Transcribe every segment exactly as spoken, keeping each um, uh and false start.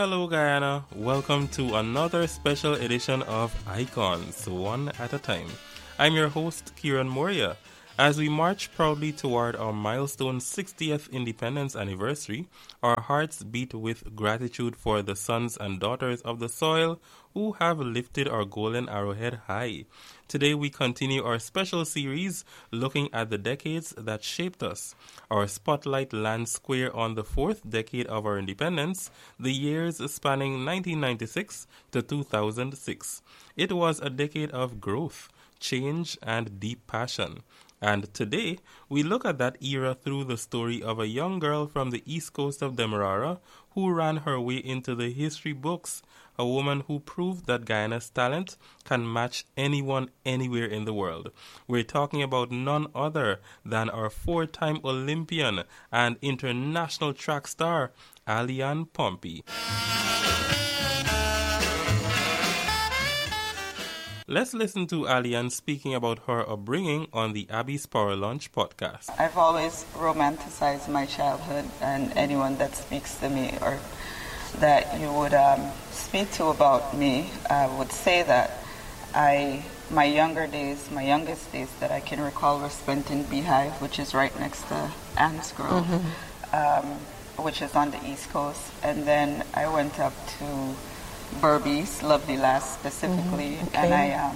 Hello Guyana, welcome to another special edition of Icons, One at a Time. I'm your host, Kieran Moria. As we march proudly toward our milestone sixtieth independence anniversary, our hearts beat with gratitude for the sons and daughters of the soil who have lifted our golden arrowhead high. Today we continue our special series looking at the decades that shaped us. Our spotlight lands square on the fourth decade of our independence, the years spanning nineteen ninety-six to two thousand six. It was a decade of growth, change, and deep passion. And today, we look at that era through the story of a young girl from the east coast of Demerara who ran her way into the history books, a woman who proved that Guyana's talent can match anyone anywhere in the world. We're talking about none other than our four-time Olympian and international track star, Alian Pompey. Let's listen to Alian speaking about her upbringing on the Abby's Power Lunch podcast. I've always romanticized my childhood, and anyone that speaks to me or that you would um, speak to about me uh, would say that I, my younger days, my youngest days that I can recall were spent in Beehive, which is right next to Anne's Grove, mm-hmm. um, which is on the East Coast. And then I went up to Berbice, Lovely Lass specifically, mm, okay. and I um,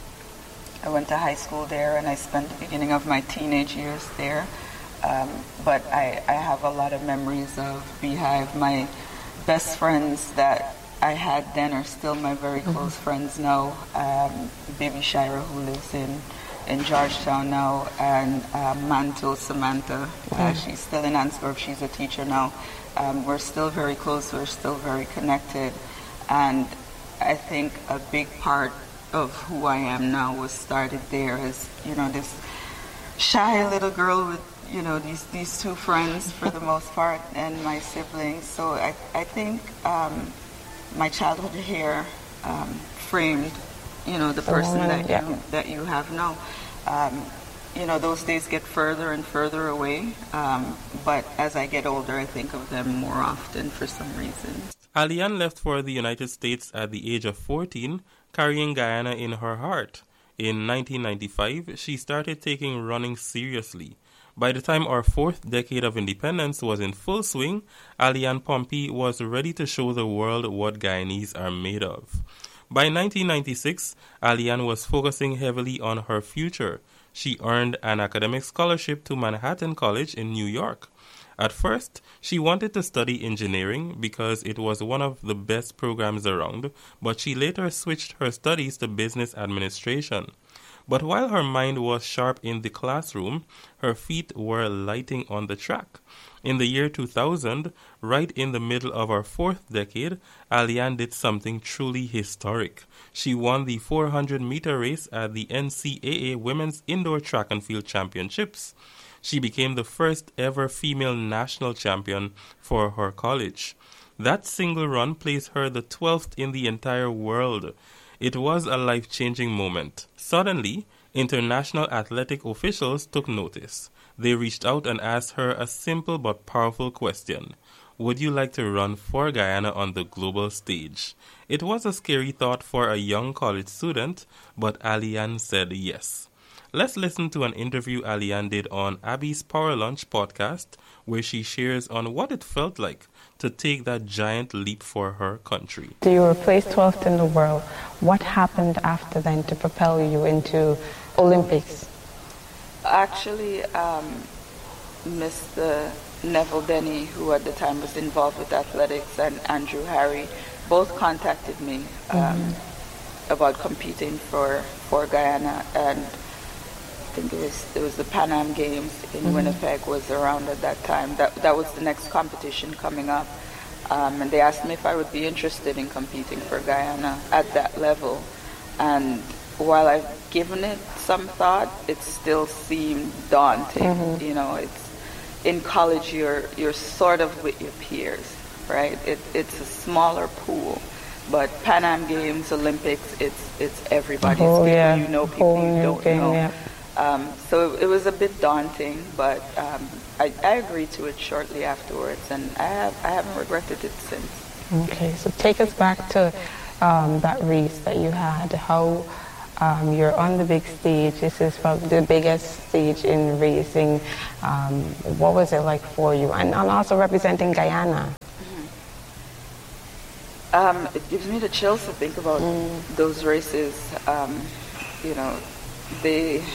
I went to high school there, and I spent the beginning of my teenage years there. Um, but I, I have a lot of memories of Beehive. My best friends that I had then are still my very close mm-hmm. friends now. Um, Baby Shira, who lives in, in Georgetown now, and uh, Manto Samantha. Mm-hmm. Uh, she's still in Ansgrove. She's a teacher now. Um, we're still very close. We're still very connected. And I think a big part of who I am now was started there as, you know, this shy little girl with, you know, these, these two friends for the most part, and my siblings. So I, I think um, my childhood here um, framed, you know, the person oh, that, yeah. you, that you have now. Um, you know, those days get further and further away, um, but as I get older, I think of them more often for some reason. Alian left for the United States at the age of fourteen, carrying Guyana in her heart. In nineteen ninety-five, she started taking running seriously. By the time our fourth decade of independence was in full swing, Alian Pompey was ready to show the world what Guyanese are made of. By nineteen ninety-six, Alian was focusing heavily on her future. She earned an academic scholarship to Manhattan College in New York. At first, she wanted to study engineering because it was one of the best programs around, but she later switched her studies to business administration. But while her mind was sharp in the classroom, her feet were lighting on the track. In the year two thousand, right in the middle of our fourth decade, Alian did something truly historic. She won the four hundred meter race at the N C A A Women's Indoor Track and Field Championships. She became the first ever female national champion for her college. That single run placed her the twelfth in the entire world. It was a life-changing moment. Suddenly, international athletic officials took notice. They reached out and asked her a simple but powerful question. Would you like to run for Guyana on the global stage? It was a scary thought for a young college student, but Alian said yes. Let's listen to an interview Alian did on Abby's Power Lunch podcast, where she shares on what it felt like to take that giant leap for her country. You were placed twelfth in the world. What happened after then to propel you into Olympics? Actually, um, Mister Neville Denny, who at the time was involved with athletics, and Andrew Harry, both contacted me um, mm-hmm. about competing for, for Guyana, and I think it was it was the Pan Am Games in mm-hmm. Winnipeg was around at that time. That that was the next competition coming up, um, and they asked me if I would be interested in competing for Guyana at that level. And while I've given it some thought, it still seemed daunting. Mm-hmm. You know, it's in college you're you're sort of with your peers, right? It it's a smaller pool. But Pan Am Games, Olympics, it's it's everybody's oh, people. Yeah. You know people Whole you don't game, know. Yeah. Um, so it was a bit daunting, but um, I, I agreed to it shortly afterwards, and I have I haven't regretted it since. Okay, so take us back to um, that race that you had. How um, you're on the big stage. This is probably the biggest stage in racing. Um, what was it like for you? And, and also representing Guyana. Mm-hmm. Um, it gives me the chills to think about mm. those races. Um, you know, they...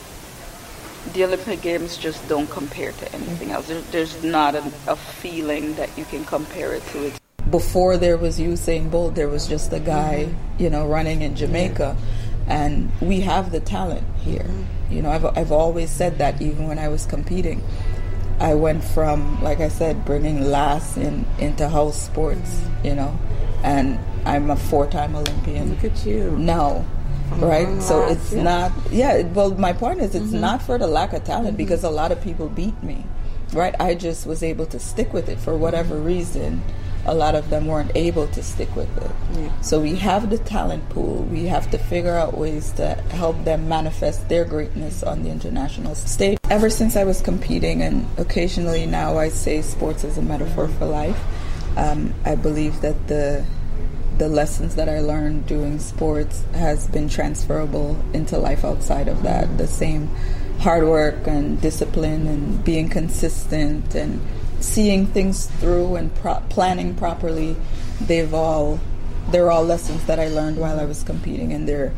The Olympic Games just don't compare to anything else. There, there's not a, a feeling that you can compare it to it. Before there was Usain Bolt, there was just a guy, mm-hmm. you know, running in Jamaica. And we have the talent here. Mm-hmm. You know, I've, I've always said that even when I was competing. I went from, like I said, bringing last in, into house sports, mm-hmm. you know, and I'm a four-time Olympian. Look at you. Now. Right, mm-hmm. so it's yeah. not. Yeah, well, my point is, it's mm-hmm. not for the lack of talent, mm-hmm. because a lot of people beat me. Right, I just was able to stick with it for whatever mm-hmm. reason. A lot of them weren't able to stick with it. Yeah. So we have the talent pool. We have to figure out ways to help them manifest their greatness on the international stage. Ever since I was competing, and occasionally now I say sports is a metaphor for life. Um, I believe that the the lessons that I learned doing sports has been transferable into life outside of that. The same hard work and discipline and being consistent and seeing things through and pro- planning properly, they've all, they're all lessons that I learned while I was competing, and they're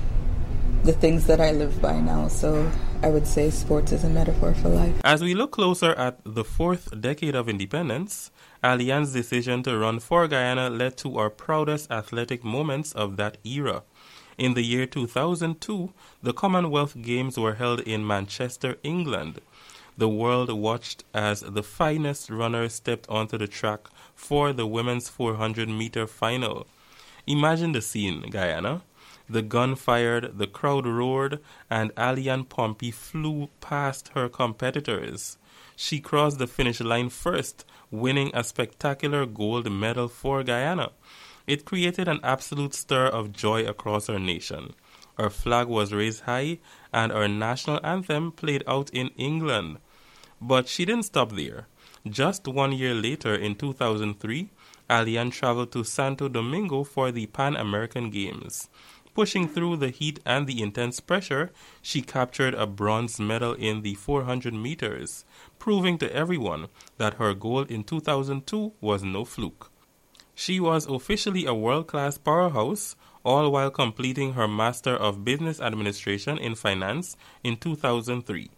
the things that I live by now. So I would say sports is a metaphor for life. As we look closer at the fourth decade of independence, Aliane's decision to run for Guyana led to our proudest athletic moments of that era. In the year two thousand two, the Commonwealth Games were held in Manchester, England. The world watched as the finest runners stepped onto the track for the women's four hundred meter final. Imagine the scene, Guyana. The gun fired, the crowd roared, and Aliane Pompey flew past her competitors. She crossed the finish line first, winning a spectacular gold medal for Guyana. It created an absolute stir of joy across our nation. Our flag was raised high, and our national anthem played out in England. But she didn't stop there. Just one year later, in two thousand three, Aliane traveled to Santo Domingo for the Pan American Games. Pushing through the heat and the intense pressure, she captured a bronze medal in the four hundred meters, proving to everyone that her goal in two thousand two was no fluke. She was officially a world-class powerhouse, all while completing her Master of Business Administration in Finance in two thousand three.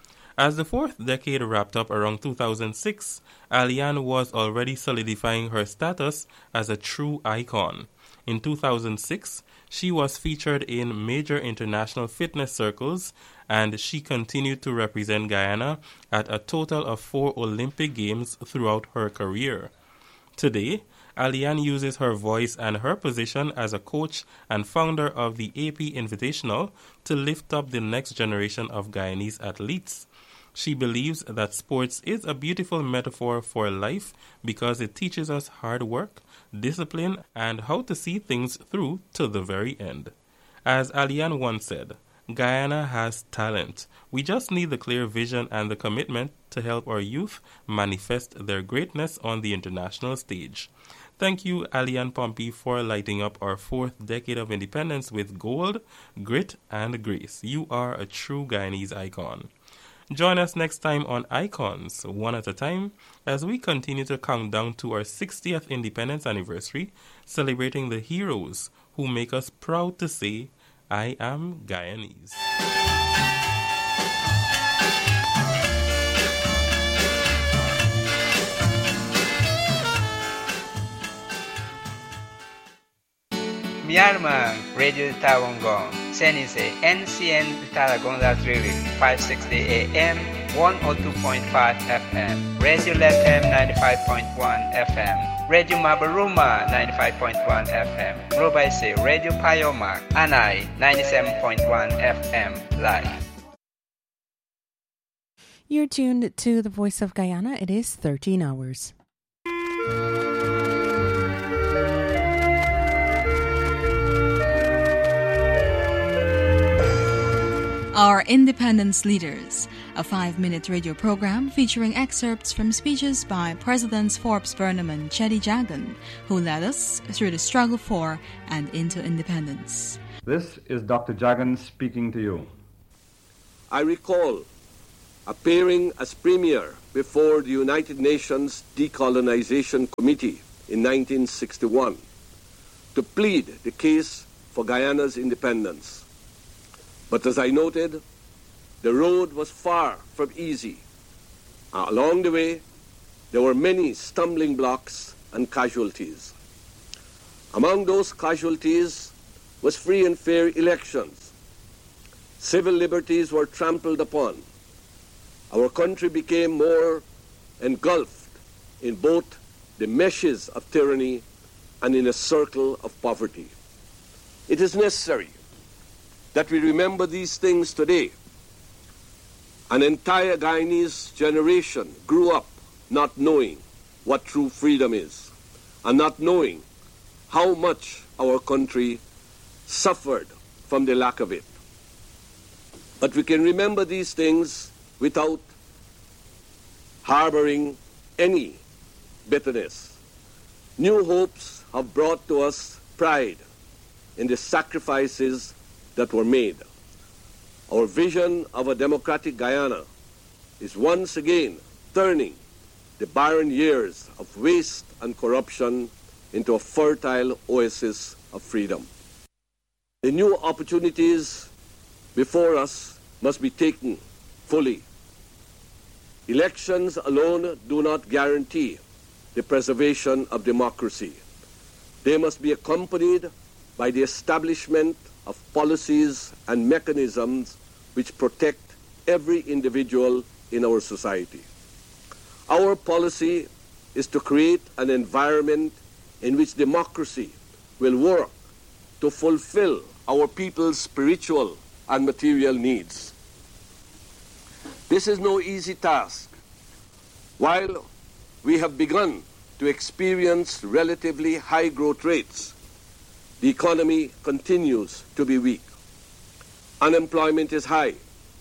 As the fourth decade wrapped up around two thousand six, Aliane was already solidifying her status as a true icon. In two thousand six, she was featured in major international fitness circles, and she continued to represent Guyana at a total of four Olympic Games throughout her career. Today, Aliane uses her voice and her position as a coach and founder of the A P Invitational to lift up the next generation of Guyanese athletes. She believes that sports is a beautiful metaphor for life because it teaches us hard work, discipline, and how to see things through to the very end. As Aliane once said, Guyana has talent. We just need the clear vision and the commitment to help our youth manifest their greatness on the international stage. Thank you, Aliane Pompey, for lighting up our fourth decade of independence with gold, grit, and grace. You are a true Guyanese icon. Join us next time on Icons, one at a time, as we continue to count down to our sixtieth independence anniversary, celebrating the heroes who make us proud to say, I am Guyanese. Myanmar, Radio Tawangong, Senise, N C N Talagonda Drilling, five sixty A M, one oh two point five F M, Radio Lethem ninety-five point one F M, Radio Mabaruma ninety-five point one F M, Robaise, Radio Payomak, Anai ninety-seven point one F M, live. You're tuned to the Voice of Guyana. It is thirteen hours. Our Independence Leaders, a five-minute radio program featuring excerpts from speeches by Presidents Forbes Burnham and Cheddi Jagan, who led us through the struggle for and into independence. This is Doctor Jagan speaking to you. I recall appearing as Premier before the United Nations Decolonization Committee in nineteen sixty-one to plead the case for Guyana's independence. But as I noted, the road was far from easy. Uh, along the way, there were many stumbling blocks and casualties. Among those casualties was free and fair elections. Civil liberties were trampled upon. Our country became more engulfed in both the meshes of tyranny and in a circle of poverty. It is necessary that we remember these things today. An entire Guyanese generation grew up not knowing what true freedom is and not knowing how much our country suffered from the lack of it. But we can remember these things without harboring any bitterness. New hopes have brought to us pride in the sacrifices that were made. Our vision of a democratic Guyana is once again turning the barren years of waste and corruption into a fertile oasis of freedom. The new opportunities before us must be taken fully. Elections alone do not guarantee the preservation of democracy. They must be accompanied by the establishment of policies and mechanisms which protect every individual in our society. Our policy is to create an environment in which democracy will work to fulfill our people's spiritual and material needs. This is no easy task. While we have begun to experience relatively high growth rates, the economy continues to be weak. Unemployment is high.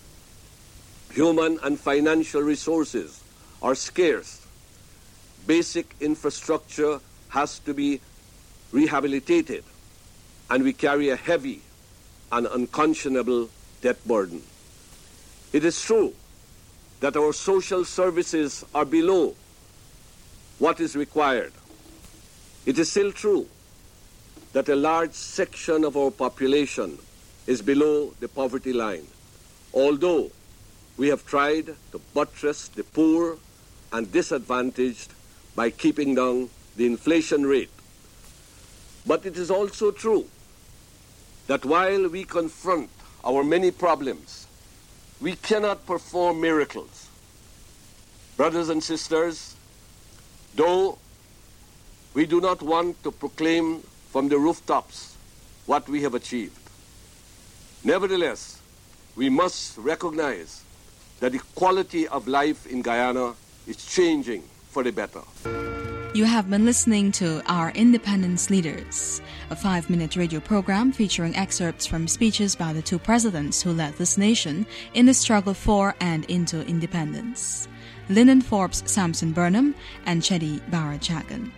Human and financial resources are scarce. Basic infrastructure has to be rehabilitated, and we carry a heavy and unconscionable debt burden. It is true that our social services are below what is required. It is still true that a large section of our population is below the poverty line, although we have tried to buttress the poor and disadvantaged by keeping down the inflation rate. But it is also true that while we confront our many problems, we cannot perform miracles. Brothers and sisters, though we do not want to proclaim from the rooftops what we have achieved, nevertheless, we must recognize that the quality of life in Guyana is changing for the better. You have been listening to Our Independence Leaders, a five-minute radio program featuring excerpts from speeches by the two presidents who led this nation in the struggle for and into independence, Lyndon Forbes Sampson Burnham and Cheddi Jagan.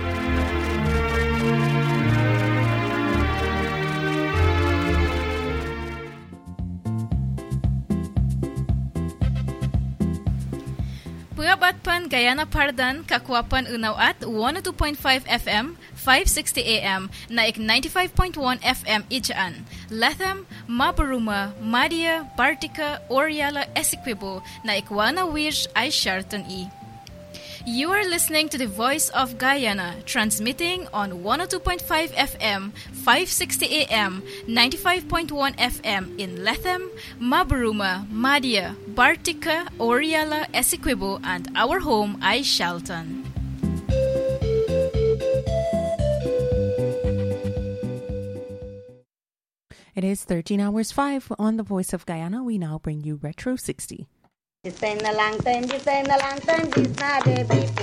Pagabatpan Guyana Pardan Kakwapan Unaw at one oh two point five F M, five sixty A M, Naik ninety-five point one F M Ichaan, Latham, Mabaruma, Madia, Bartica, Oriala, Essequibo, Naik Wana Wish, I Sharton E. You are listening to the Voice of Guyana, transmitting on one oh two point five F M, five sixty A M, ninety-five point one F M in Latham, Mabaruma, Madia, Bartica, Oriala, Essequibo, and our home, I Shalton. It is thirteen hours five on the Voice of Guyana. We now bring you Retro sixty.